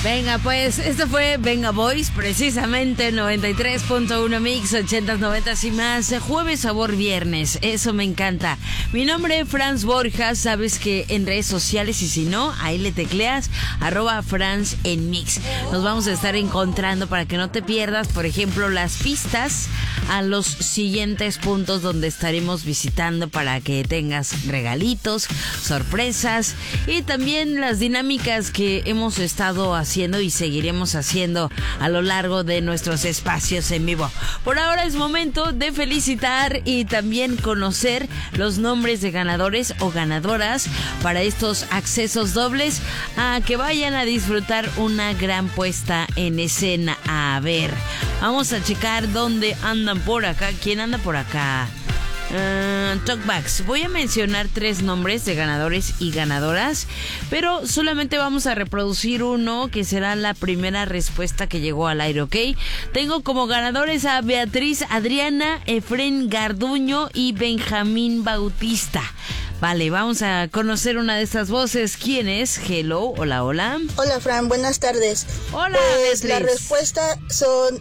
Venga, pues, esto fue Venga Boys, precisamente 93.1 Mix, 80s, 90s y más. Jueves sabor viernes, eso me encanta. Mi nombre es Franz Borja, sabes que en redes sociales, y si no, ahí le tecleas @Franz en Mix. Nos vamos a estar encontrando para que no te pierdas, por ejemplo, las pistas a los siguientes puntos donde estaremos visitando para que tengas regalitos, sorpresas y también las dinámicas que hemos estado haciendo y seguiremos haciendo a lo largo de nuestros espacios en vivo. Por ahora es momento de felicitar y también conocer los nombres de ganadores o ganadoras para estos accesos dobles a que vayan a disfrutar una gran puesta en escena. A ver, vamos a checar dónde andan por acá. ¿Quién anda por acá? Talkbacks. Voy a mencionar 3 nombres de ganadores y ganadoras, pero solamente vamos a reproducir uno que será la primera respuesta que llegó al aire, ¿ok? Tengo como ganadores a Beatriz, Adriana, Efren Garduño y Benjamín Bautista. Vale, vamos a conocer una de estas voces. ¿Quién es? Hello, hola, hola. Hola, Fran, buenas tardes. Hola, pues la respuesta son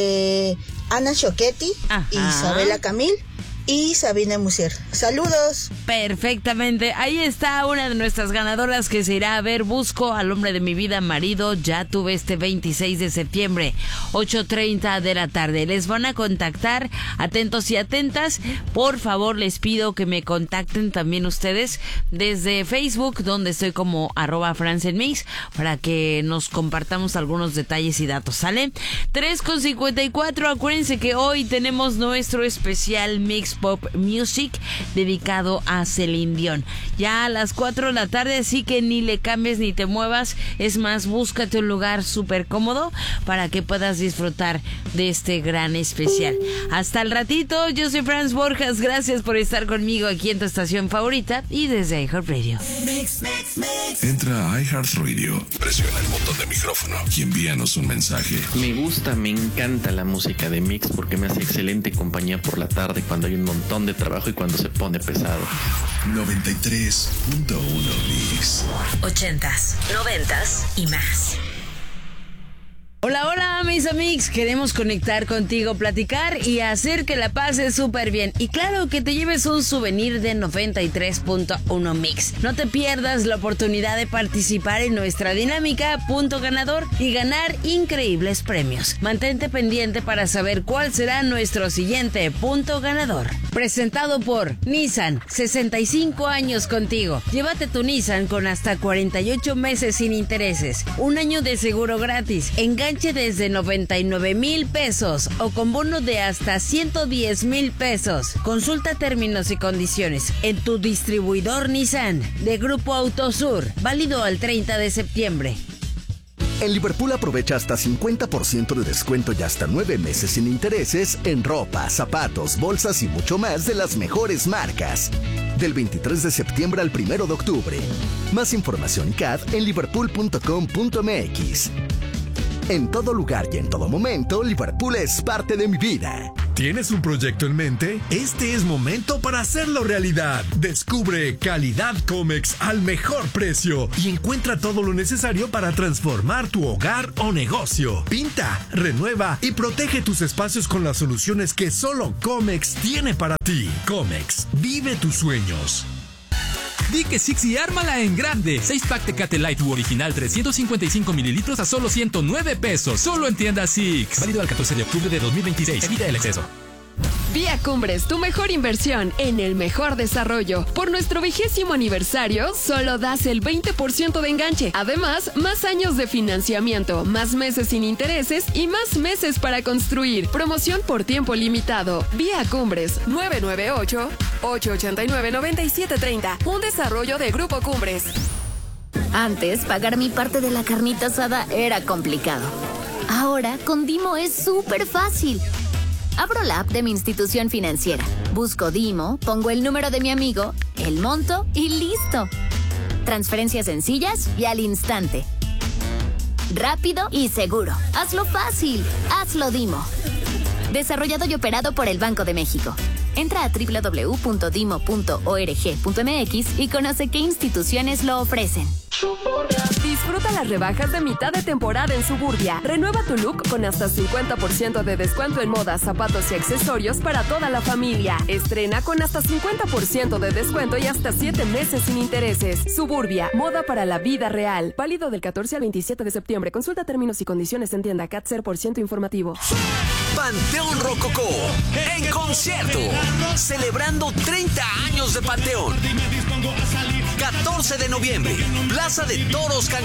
Ana Choquetti, Isabela Camil y Sabine Musier. Saludos. Perfectamente, ahí está una de nuestras ganadoras que se irá a ver Busco al hombre de mi vida, marido, ya tuve este 26 de septiembre, 8:30 de la tarde. Les van a contactar, atentos y atentas. Por favor, les pido que me contacten también ustedes desde Facebook, donde estoy como @FranzEnMix, para que nos compartamos algunos detalles y datos, ¿sale? 3:54, acuérdense que hoy tenemos nuestro especial Mix Pop Music dedicado a Celine Dion. Ya a las 4 de la tarde, así que ni le cambies ni te muevas. Es más, búscate un lugar súper cómodo para que puedas disfrutar de este gran especial. Hasta el ratito, yo soy Franz Borjas. Gracias por estar conmigo aquí en tu estación favorita y desde iHeartRadio. Entra a iHeartRadio, presiona el botón de micrófono y envíanos un mensaje. Me gusta, me encanta la música de Mix porque me hace excelente compañía por la tarde cuando hay un montón de trabajo y cuando se pone pesado. 93.1 Mix. 80s, 90s y más. Hola, hola mis amigos, queremos conectar contigo, platicar y hacer que la pases súper bien. Y claro, que te lleves un souvenir de 93.1 Mix. No te pierdas la oportunidad de participar en nuestra dinámica Punto Ganador y ganar increíbles premios. Mantente pendiente para saber cuál será nuestro siguiente Punto Ganador. Presentado por Nissan, 65 años contigo. Llévate tu Nissan con hasta 48 meses sin intereses, un año de seguro gratis, enganche desde 99,000 pesos o con bono de hasta 110,000 pesos. Consulta términos y condiciones en tu distribuidor Nissan de Grupo Autosur, válido al 30 de septiembre. En Liverpool aprovecha hasta 50% de descuento y hasta 9 meses sin intereses en ropa, zapatos, bolsas y mucho más de las mejores marcas. Del 23 de septiembre al 1 de octubre. Más información y CAD en liverpool.com.mx. En todo lugar y en todo momento, Liverpool es parte de mi vida. ¿Tienes un proyecto en mente? Este es momento para hacerlo realidad. Descubre calidad Comex al mejor precio y encuentra todo lo necesario para transformar tu hogar o negocio. Pinta, renueva y protege tus espacios con las soluciones que solo Comex tiene para ti. Comex, vive tus sueños. Di que Six y ármala en grande. 6-pack Tecate Light original 355 mililitros a solo 109 pesos. Solo en tienda Six. Válido al 14 de octubre de 2026. Evita el exceso. Vía Cumbres, tu mejor inversión en el mejor desarrollo. Por nuestro 20º aniversario, solo das el 20% de enganche. Además, más años de financiamiento, más meses sin intereses y más meses para construir. Promoción por tiempo limitado. Vía Cumbres, 998-889-9730. Un desarrollo de Grupo Cumbres. Antes, pagar mi parte de la carnita asada era complicado. Ahora, con Dimo es súper fácil. Abro la app de mi institución financiera, busco Dimo, pongo el número de mi amigo, el monto y listo. Transferencias sencillas y al instante. Rápido y seguro. Hazlo fácil. Hazlo Dimo. Desarrollado y operado por el Banco de México. Entra a www.dimo.org.mx y conoce qué instituciones lo ofrecen. Disfruta la las rebajas de mitad de temporada en Suburbia. Renueva tu look con hasta 50% de descuento en moda, zapatos y accesorios para toda la familia. Estrena con hasta 50% de descuento y hasta 7 meses sin intereses. Suburbia, moda para la vida real. Válido del 14 al 27 de septiembre. Consulta términos y condiciones en tienda CAT 0% informativo. Panteón Rococó en concierto, celebrando 30 años de Panteón. 14 de noviembre, Plaza de Toros,